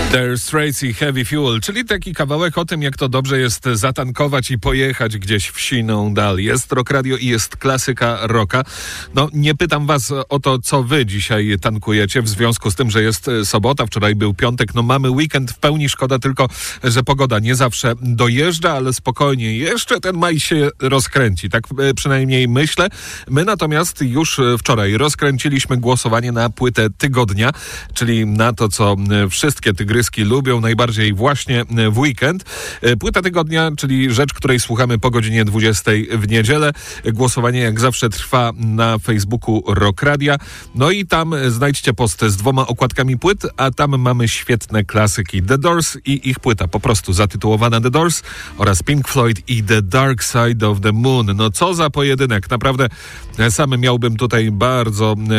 Dire Straits i Heavy Fuel, czyli taki kawałek o tym, jak to dobrze jest zatankować i pojechać gdzieś w siną dal. Jest Rock Radio i jest klasyka rocka. No, nie pytam was o to, co wy dzisiaj tankujecie, w związku z tym, że jest sobota, wczoraj był piątek, no mamy weekend w pełni, szkoda tylko, że pogoda nie zawsze dojeżdża, ale spokojnie, jeszcze ten maj się rozkręci, tak przynajmniej myślę. My natomiast już wczoraj rozkręciliśmy głosowanie na płytę tygodnia, czyli na to, co wszystkie tygryski lubią najbardziej właśnie w weekend. Płyta tygodnia, czyli rzecz, której słuchamy po godzinie 20 w niedzielę. Głosowanie jak zawsze trwa na Facebooku Rock Radia. No i tam znajdźcie post z 2 okładkami płyt, a tam mamy świetne klasyki. The Doors i ich płyta, po prostu zatytułowana The Doors, oraz Pink Floyd i The Dark Side of the Moon. No co za pojedynek. Naprawdę sam miałbym tutaj bardzo